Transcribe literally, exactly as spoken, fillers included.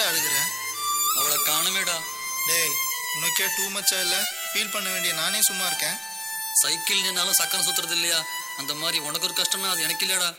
அழுகுற? அவளை காணுமேடா. டேய், உனக்கே டூ மச்சா இல்ல? ஃபீல் பண்ண வேண்டிய நானே சும்மா இருக்கேன். சைக்கிள் நின்னாலும் சக்கரம் சுத்துறது இல்லையா? அந்த மாதிரி உனக்கு ஒரு கஷ்டம்னா அது எனக்கு இல்லையாடா.